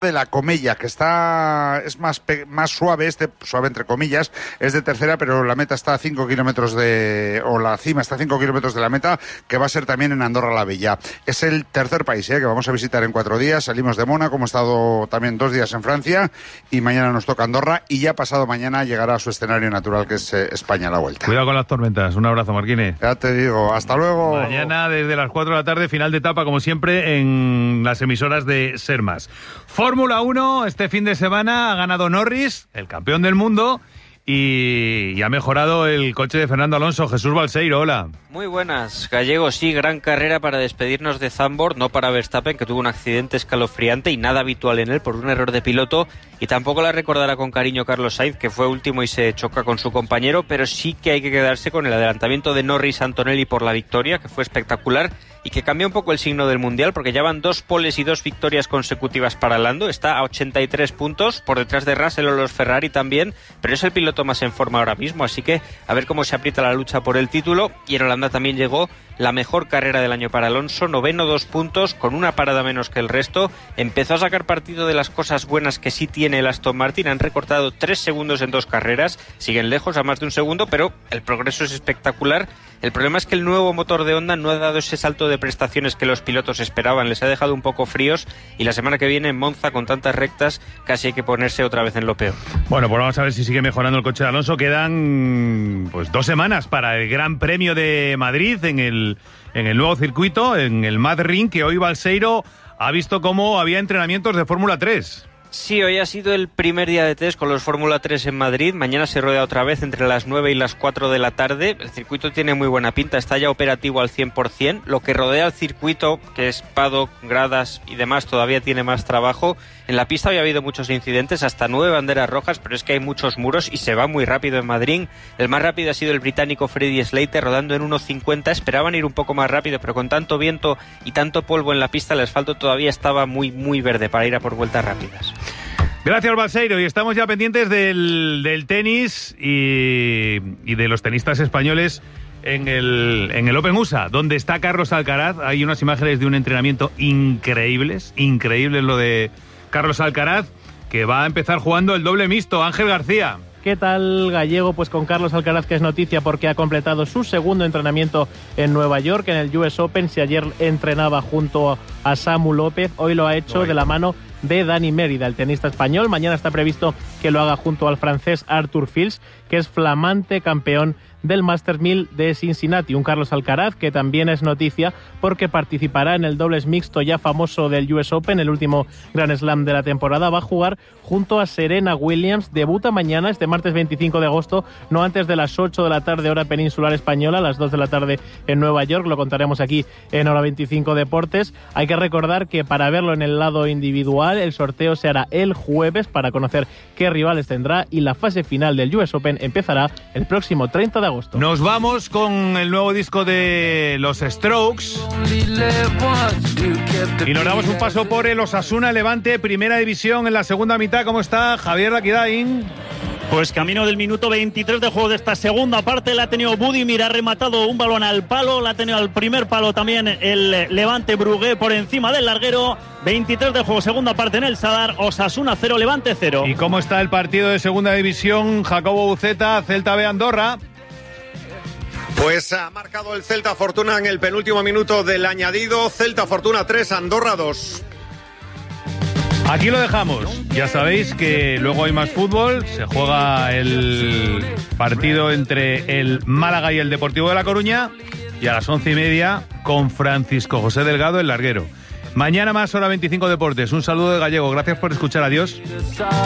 de la Comella, que es más suave, suave entre comillas, es de tercera, pero la meta está a 5 kilómetros la cima está a 5 kilómetros de la meta, que va a ser también en Andorra la Vella. Es el tercer país que vamos a visitar en 4 días. Salimos de Mónaco, hemos estado también 2 días en Francia y mañana nos toca Andorra y ya pasado mañana llegará a su escenario natural, que es España a la vuelta. Cuidado con las tormentas. Un abrazo, Marquine. Ya te digo, hasta luego. Mañana desde las 4 de la tarde, final de etapa, como siempre, en las emisoras de Ser Más. Fórmula 1, este fin de semana ha ganado Norris, el campeón del mundo, y ha mejorado el coche de Fernando Alonso. Jesús Balseiro, hola. Muy buenas, Gallego. Sí, gran carrera para despedirnos de Zandvoort, no para Verstappen, que tuvo un accidente escalofriante y nada habitual en él por un error de piloto, y tampoco la recordará con cariño Carlos Sainz, que fue último y se choca con su compañero, pero sí que hay que quedarse con el adelantamiento de Norris-Antonelli por la victoria, que fue espectacular y que cambia un poco el signo del Mundial, porque ya van 2 poles y 2 victorias consecutivas para Lando. Está a 83 puntos, por detrás de Russell o los Ferrari también, pero es el piloto más en forma ahora mismo, así que a ver cómo se aprieta la lucha por el título. Y en Holanda también llegó la mejor carrera del año para Alonso, 9º, 2 puntos, con una parada menos que el resto. Empezó a sacar partido de las cosas buenas que sí tiene el Aston Martin. Han recortado 3 segundos en 2 carreras, siguen lejos a más de 1 segundo, pero el progreso es espectacular. El problema es que el nuevo motor de Honda no ha dado ese salto de prestaciones que los pilotos esperaban, les ha dejado un poco fríos, y la semana que viene en Monza, con tantas rectas, casi hay que ponerse otra vez en lo peor. Bueno, pues vamos a ver si sigue mejorando el coche de Alonso. Quedan 2 semanas para el Gran Premio de Madrid en el nuevo circuito, en el Mad Ring, que hoy Balseiro ha visto cómo había entrenamientos de Fórmula 3. Sí, hoy ha sido el primer día de test con los Fórmula 3 en Madrid. Mañana se rueda otra vez entre las 9 y las 4 de la tarde. El circuito tiene muy buena pinta, está ya operativo al 100%. Lo que rodea el circuito, que es paddock, gradas y demás, todavía tiene más trabajo. En la pista había habido muchos incidentes, hasta 9 banderas rojas, pero es que hay muchos muros y se va muy rápido en Madrid. El más rápido ha sido el británico Freddie Slater, rodando en 1.50. Esperaban ir un poco más rápido, pero con tanto viento y tanto polvo en la pista, el asfalto todavía estaba muy, muy verde para ir a por vueltas rápidas. Gracias, Balseiro, y estamos ya pendientes del tenis y de los tenistas españoles en el Open USA, donde está Carlos Alcaraz. Hay unas imágenes de un entrenamiento increíbles lo de Carlos Alcaraz, que va a empezar jugando el doble mixto. Ángel García. ¿Qué tal, Gallego? Pues con Carlos Alcaraz, que es noticia porque ha completado su segundo entrenamiento en Nueva York, en el US Open. Si ayer entrenaba junto a Samu López, hoy lo ha hecho de la mano de Dani Mérida, el tenista español. Mañana está previsto que lo haga junto al francés Arthur Fils, que es flamante campeón del Masters 1000 de Cincinnati. Un Carlos Alcaraz que también es noticia porque participará en el dobles mixto ya famoso del US Open, el último Grand Slam de la temporada. Va a jugar junto a Serena Williams. Debuta mañana, este martes 25 de agosto, no antes de las 8 de la tarde, hora peninsular española, a las 2 de la tarde en Nueva York. Lo contaremos aquí en Hora 25 Deportes. Hay que recordar que para verlo en el lado individual, el sorteo se hará el jueves para conocer qué rivales tendrá, y la fase final del US Open empezará el próximo 30 de agosto. Nos vamos con el nuevo disco de los Strokes y nos damos un paso por el Osasuna Levante, primera división, en la segunda mitad. ¿Cómo está Javier Laquidain? Pues camino del minuto 23 de juego de esta segunda parte. La ha tenido Budimir, ha rematado un balón al palo, la ha tenido al primer palo también el Levante Brugué por encima del larguero. 23 de juego, segunda parte en el Sadar. Osasuna 0, Levante 0. ¿Y cómo está el partido de segunda división? Jacobo Buceta, Celta B Andorra. Pues ha marcado el Celta Fortuna en el penúltimo minuto del añadido. Celta Fortuna 3, Andorra 2. Aquí lo dejamos. Ya sabéis que luego hay más fútbol. Se juega el partido entre el Málaga y el Deportivo de La Coruña. Y a las 11:30 con Francisco José Delgado, el larguero. Mañana más Hora 25 Deportes. Un saludo de Gallego. Gracias por escuchar. Adiós.